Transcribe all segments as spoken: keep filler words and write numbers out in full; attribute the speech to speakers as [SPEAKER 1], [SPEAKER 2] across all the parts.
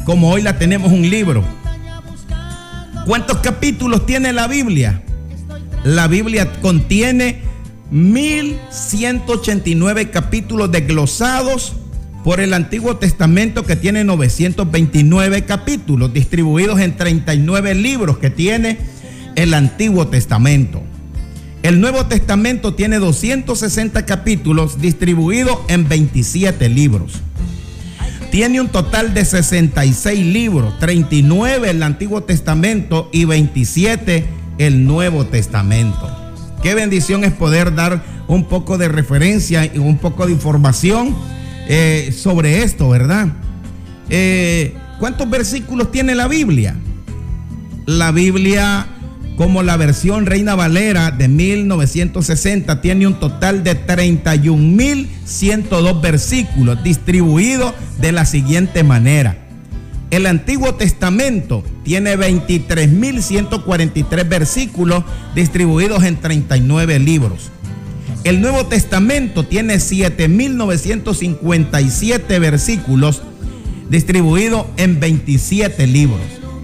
[SPEAKER 1] como hoy la tenemos un libro. ¿Cuántos capítulos tiene la Biblia? La Biblia contiene mil ciento ochenta y nueve capítulos desglosados por el Antiguo Testamento, que tiene novecientos veintinueve capítulos distribuidos en treinta y nueve libros que tiene el Antiguo Testamento. El Nuevo Testamento tiene doscientos sesenta capítulos distribuidos en veintisiete libros. Tiene un total de sesenta y seis libros, treinta y nueve el Antiguo Testamento y veintisiete el Nuevo Testamento. Qué bendición es poder dar un poco de referencia y un poco de información eh, sobre esto, ¿verdad? Eh, ¿Cuántos versículos tiene la Biblia? La Biblia, como la versión Reina Valera de mil novecientos sesenta, tiene un total de treinta y un mil ciento dos versículos distribuidos de la siguiente manera. El Antiguo Testamento tiene veintitrés mil ciento cuarenta y tres versículos distribuidos en treinta y nueve libros. El Nuevo Testamento tiene siete mil novecientos cincuenta y siete versículos distribuidos en veintisiete libros.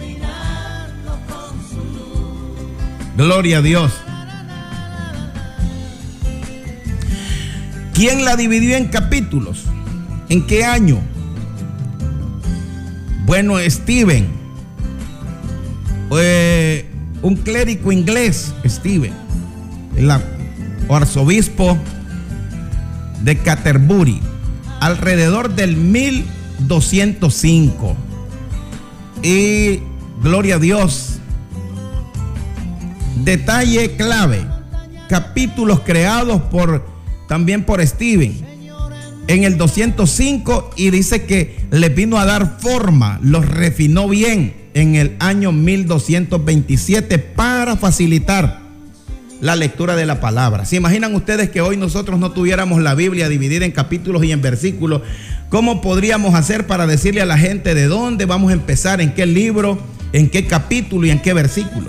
[SPEAKER 1] Gloria a Dios. ¿Quién la dividió en capítulos? ¿En qué año? Bueno, Stephen, eh, un clérigo inglés, Stephen, el arzobispo de Canterbury, alrededor del mil doscientos cinco. Y gloria a Dios. Detalle clave: capítulos creados por también por Stephen en el doscientos cinco, y dice que le vino a dar forma, los refinó bien en el año mil doscientos veintisiete para facilitar la lectura de la palabra. ¿Se imaginan ustedes que hoy nosotros no tuviéramos la Biblia dividida en capítulos y en versículos? ¿Cómo podríamos hacer para decirle a la gente de dónde vamos a empezar, en qué libro, en qué capítulo y en qué versículo?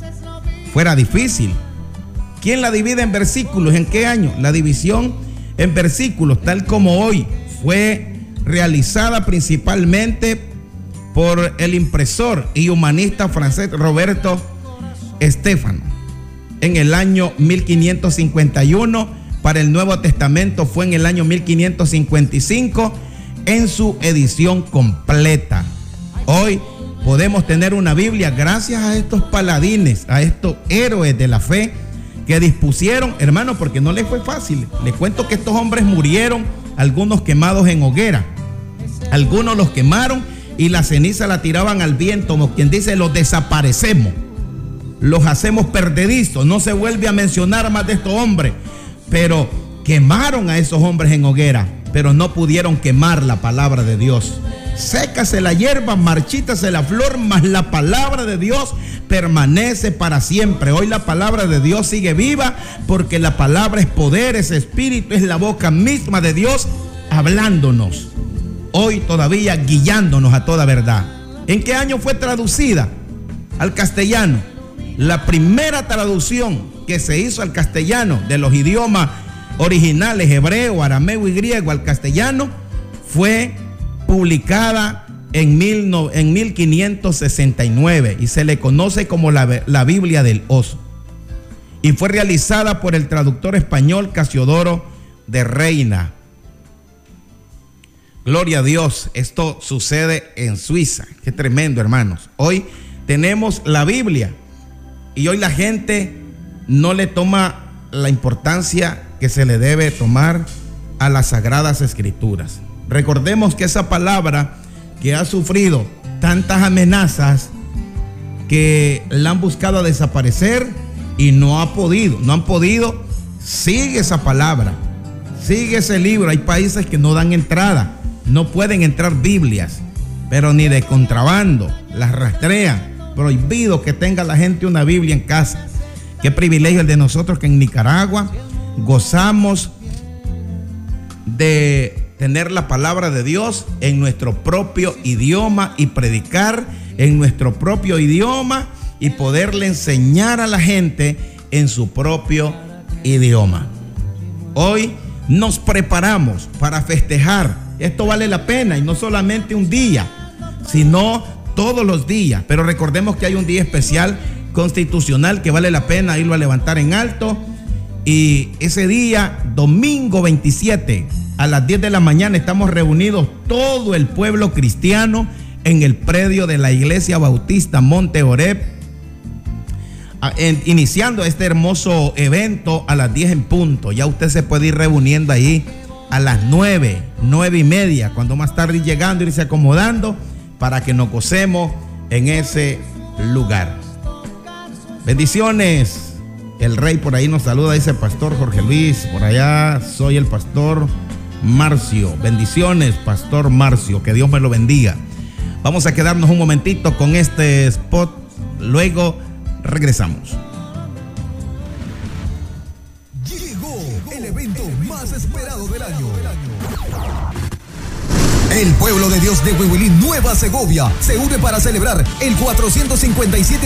[SPEAKER 1] Fuera difícil. ¿Quién la divide en versículos? ¿En qué año? La división en versículos, tal como hoy, fue realizada principalmente por el impresor y humanista francés Roberto Stéphan en el año mil quinientos cincuenta y uno. Para el Nuevo Testamento fue en el año mil quinientos cincuenta y cinco en su edición completa. Hoy podemos tener una Biblia gracias a estos paladines, a estos héroes de la fe que dispusieron, hermanos, porque no les fue fácil. Les cuento que estos hombres murieron, algunos quemados en hoguera, algunos los quemaron y la ceniza la tiraban al viento, como quien dice, los desaparecemos, los hacemos perdedizos, no se vuelve a mencionar más de estos hombres. Pero quemaron a esos hombres en hoguera, pero no pudieron quemar la palabra de Dios. Sécase la hierba, marchítase la flor, mas la palabra de Dios permanece para siempre. Hoy la palabra de Dios sigue viva, porque la palabra es poder, es espíritu, es la boca misma de Dios hablándonos. Hoy todavía guiándonos a toda verdad. ¿En qué año fue traducida al castellano? La primera traducción que se hizo al castellano de los idiomas originales, hebreo, arameo y griego, al castellano, fue publicada en, mil, en mil quinientos sesenta y nueve y se le conoce como la, la Biblia del Oso, y fue realizada por el traductor español Casiodoro de Reina. Gloria a Dios. Esto sucede en Suiza. Qué tremendo, hermanos. Hoy tenemos la Biblia y hoy la gente no le toma la importancia que se le debe tomar a las Sagradas Escrituras. Recordemos que esa palabra que ha sufrido tantas amenazas, que la han buscado desaparecer y no ha podido, no han podido, sigue esa palabra, sigue ese libro. Hay países que no dan entrada, no pueden entrar Biblias, pero ni de contrabando, las rastrean. Prohibido que tenga la gente una Biblia en casa. Qué privilegio el de nosotros, que en Nicaragua gozamos de tener la palabra de Dios en nuestro propio idioma y predicar en nuestro propio idioma y poderle enseñar a la gente en su propio idioma. Hoy nos preparamos para festejar. Esto vale la pena, y no solamente un día, sino todos los días. Pero recordemos que hay un día especial constitucional que vale la pena irlo a levantar en alto. Y ese día, domingo veintisiete, a las diez de la mañana, estamos reunidos todo el pueblo cristiano en el predio de la Iglesia Bautista Monte Oreb, iniciando este hermoso evento a las diez en punto. Ya usted se puede ir reuniendo ahí a las nueve, nueve y media, cuando más tarde llegando, irse acomodando para que nos gocemos en ese lugar. Bendiciones. El Rey por ahí nos saluda, dice Pastor Jorge Luis. Por allá soy el Pastor Marcio. Bendiciones, Pastor Marcio, que Dios me lo bendiga. Vamos a quedarnos un momentito con este spot, luego regresamos.
[SPEAKER 2] Llegó el evento más esperado del año. El pueblo de Dios de Huehuilín, Nueva Segovia, se une para celebrar el cuatrocientos cincuenta y siete